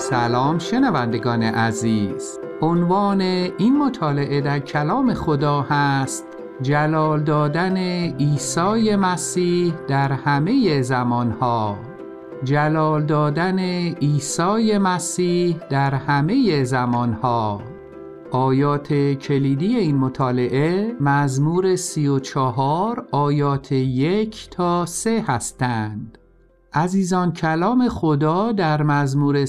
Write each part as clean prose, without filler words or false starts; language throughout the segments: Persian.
سلام شنوندگان عزیز. عنوان این مطالعه در کلام خدا هست جلال دادن عیسی مسیح در همه زمانها. جلال دادن عیسی مسیح در همه زمانها. آیات کلیدی این مطالعه مزمور 34 آیات 1 تا 3 هستند. عزیزان، کلام خدا در مزمور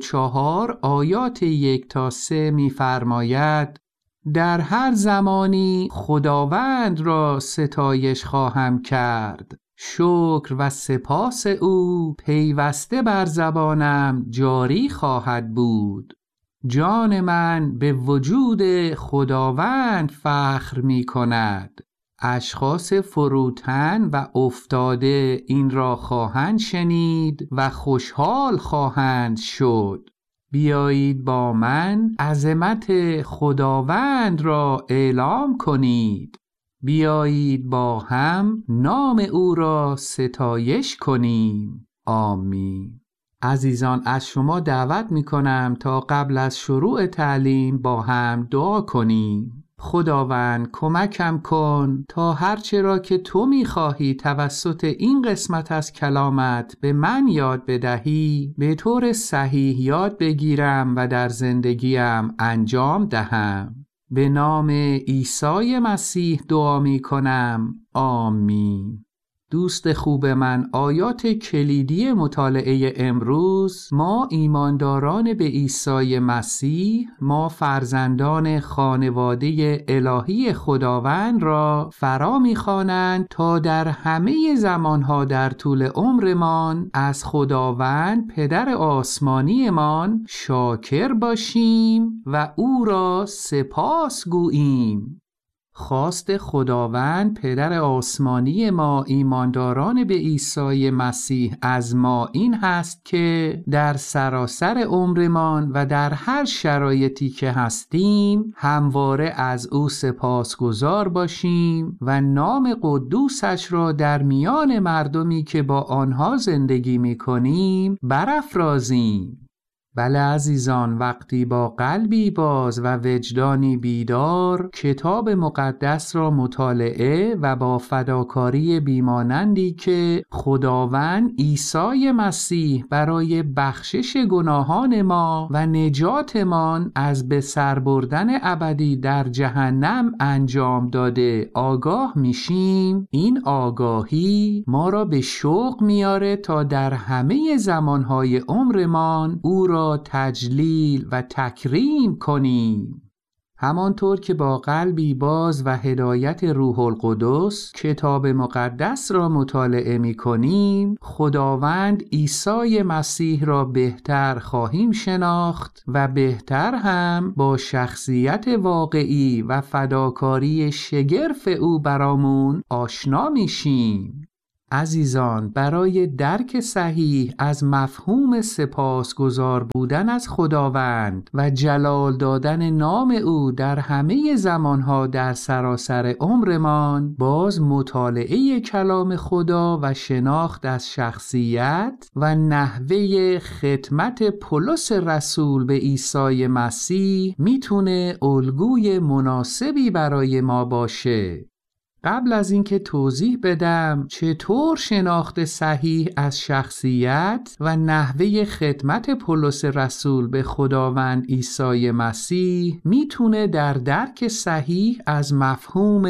34 آیات 1 تا 3 می‌فرماید: در هر زمانی خداوند را ستایش خواهم کرد، شکر و سپاس او پیوسته بر زبانم جاری خواهد بود. جان من به وجود خداوند فخر می کند. اشخاص فروتن و افتاده این را خواهند شنید و خوشحال خواهند شد. بیایید با من عظمت خداوند را اعلام کنید. بیایید با هم نام او را ستایش کنیم. آمین. عزیزان، از شما دعوت می کنم تا قبل از شروع تعلیم با هم دعا کنیم. خداوند، کمکم کن تا هرچه را که تو می‌خواهی توسط این قسمت از کلامت به من یاد بدهی به طور صحیح یاد بگیرم و در زندگیم انجام دهم. به نام عیسی مسیح دعا می‌کنم. آمین. دوست خوب من، آیات کلیدی مطالعه امروز ما ایمانداران به عیسی مسیح، ما فرزندان خانواده الهی خداوند را فرا می‌خوانند تا در همه زمانها در طول عمرمان از خداوند پدر آسمانیمان شاکر باشیم و او را سپاس گوییم. خواست خداوند پدر آسمانی ما ایمانداران به عیسی مسیح از ما این هست که در سراسر عمرمان و در هر شرایطی که هستیم همواره از او سپاسگزار باشیم و نام قدوسش را در میان مردمی که با آنها زندگی می کنیم برافرازیم. بله عزیزان، وقتی با قلبی باز و وجدانی بیدار کتاب مقدس را مطالعه و با فداکاری بیمانندی که خداوند عیسی مسیح برای بخشش گناهان ما و نجاتمان از به سر بردن ابدی در جهنم انجام داده آگاه میشیم، این آگاهی ما را به شوق میاره تا در همه زمانهای عمرمان او را تجلیل و تکریم کنیم. همانطور که با قلبی باز و هدایت روح القدس کتاب مقدس را مطالعه می کنیم، خداوند عیسی مسیح را بهتر خواهیم شناخت و بهتر هم با شخصیت واقعی و فداکاری شگرف او برامون آشنا میشیم. عزیزان، برای درک صحیح از مفهوم سپاسگزار بودن از خداوند و جلال دادن نام او در همه زمانها در سراسر عمرمان، باز مطالعه کلام خدا و شناخت از شخصیت و نحوه خدمت پولس رسول به عیسی مسیح میتونه الگوی مناسبی برای ما باشه. قبل از اینکه توضیح بدم چطور شناخت صحیح از شخصیت و نحوه خدمت پولس رسول به خداوند عیسی مسیح میتونه در درک صحیح از مفهوم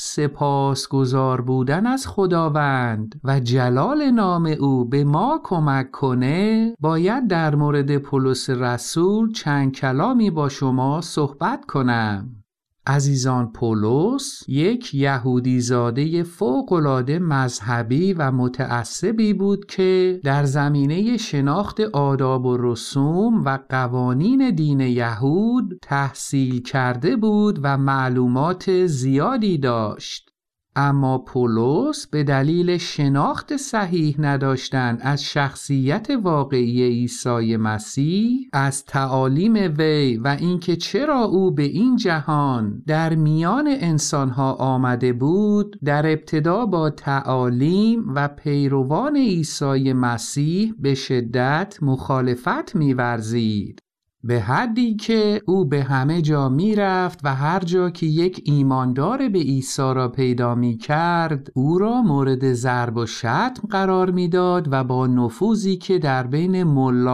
سپاسگزار بودن از خداوند و جلال نام او به ما کمک کنه، باید در مورد پولس رسول چند کلامی با شما صحبت کنم. عزیزان، پولس یک یهودی زاده فوق‌العاده مذهبی و متعصبی بود که در زمینه شناخت آداب و رسوم و قوانین دین یهود تحصیل کرده بود و معلومات زیادی داشت. اما پولس به دلیل شناخت صحیح نداشتن از شخصیت واقعی عیسی مسیح، از تعالیم وی و اینکه چرا او به این جهان در میان انسانها آمده بود، در ابتدا با تعالیم و پیروان عیسی مسیح به شدت مخالفت می‌ورزید، به حدی که او به همه جا می رفت و هر جا که یک ایماندار به عیسی را پیدا می کرد او را مورد ضرب و شتم قرار می داد و با نفوذی که در بین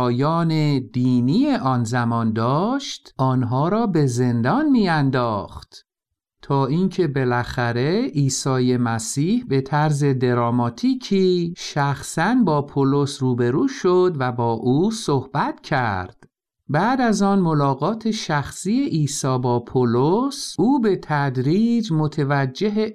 ملایان دینی آن زمان داشت آنها را به زندان می انداخت، تا اینکه بالاخره عیسی مسیح به طرز دراماتیکی شخصاً با پولس روبرو شد و با او صحبت کرد. بعد از آن ملاقات شخصی عیسی با پولس، او به تدریج متوجه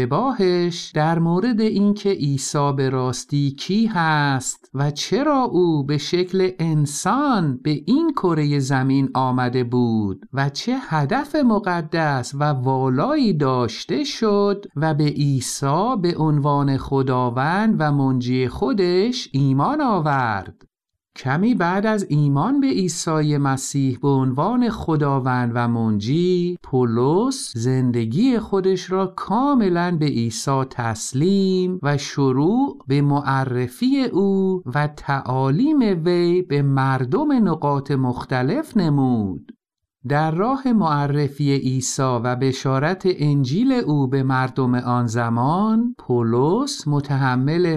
اشتباهش در مورد اینکه عیسی به راستی کی هست و چرا او به شکل انسان به این کره زمین آمده بود و چه هدف مقدس و والایی داشته شد و به عیسی به عنوان خداوند و منجی خودش ایمان آورد. کمی بعد از ایمان به عیسی مسیح به عنوان خداوند و منجی، پولس زندگی خودش را کاملاً به عیسی تسلیم و شروع به معرفی او و تعالیم وی به مردم نقاط مختلف نمود. در راه معرفی عیسی و بشارت انجیل او به مردم آن زمان، پولس متحمل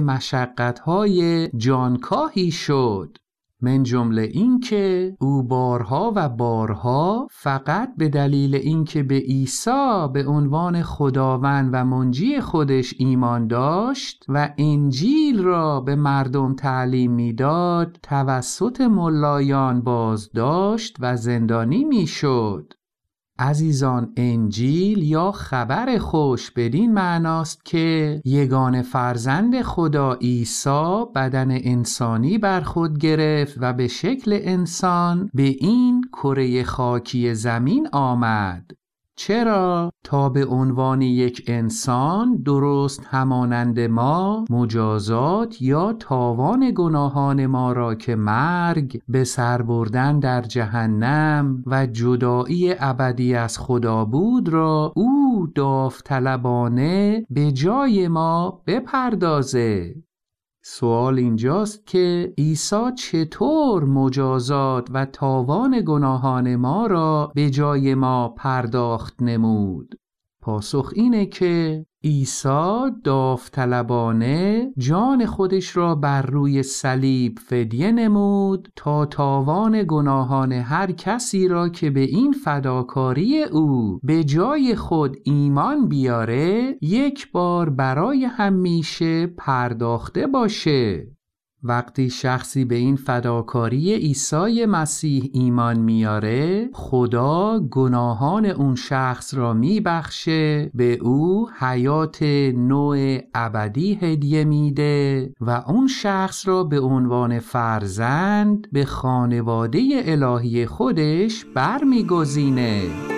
مشقت‌های جانکاهی شد، من جمله این که او بارها و بارها فقط به دلیل اینکه به عیسی به عنوان خداوند و منجی خودش ایمان داشت و انجیل را به مردم تعلیم میداد، توسط ملایان بازداشت و زندانی میشد. عزیزان، انجیل یا خبر خوش بدین معناست که یگانه فرزند خدا عیسی بدن انسانی بر خود گرفت و به شکل انسان به این کره خاکی زمین آمد. چرا؟ تا به عنوان یک انسان درست همانند ما مجازات یا تاوان گناهان ما را که مرگ، به سر بردن در جهنم و جدایی ابدی از خدا بود را او داوطلبانه به جای ما بپردازه. سوال اینجاست که عیسی چطور مجازات و تاوان گناهان ما را به جای ما پرداخت نمود؟ پاسخ اینه که عیسی داوطلبانه جان خودش را بر روی صلیب فدیه نمود تا تاوان گناهان هر کسی را که به این فداکاری او به جای خود ایمان بیاره یک بار برای همیشه پرداخته باشه. وقتی شخصی به این فداکاری عیسی مسیح ایمان میاره، خدا گناهان اون شخص را میبخشه، به او حیات نوع ابدی هدیه میده و اون شخص را به عنوان فرزند به خانواده الهی خودش برمیگزینه.